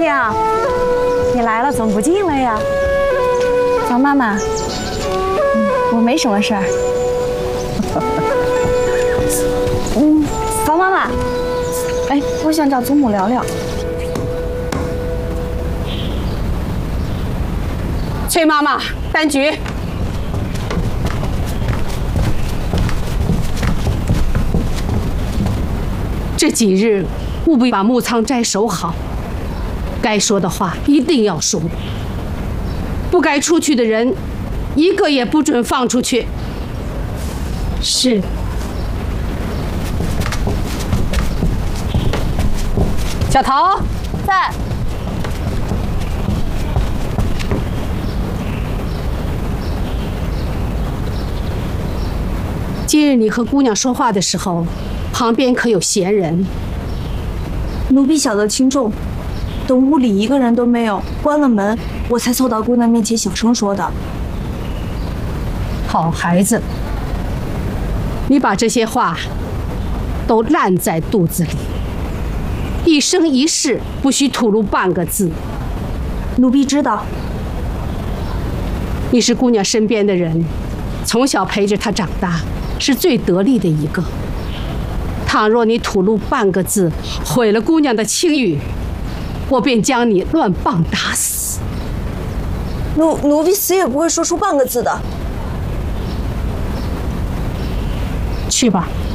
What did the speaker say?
娘，你来了怎么不进来呀？ 方妈妈，我没什么事儿。方妈妈，哎，我想找祖母聊聊。 崔妈妈，单局。这几日务必把木仓斋守好，该说的话一定要说，不该出去的人，一个也不准放出去。是。小桃在。 今日你和姑娘说话的时候，旁边可有闲人？ 奴婢小得轻重，等屋里一个人都没有，关了门，我才凑到姑娘面前小声说的。 好孩子，你把这些话都烂在肚子里，一生一世不许吐露半个字。 奴婢知道。 你是姑娘身边的人，从小陪着她长大，是最得力的一个。倘若你吐露半个字，毁了姑娘的清誉，我便将你乱棒打死。 奴婢死也不会说出半个字的。 去吧。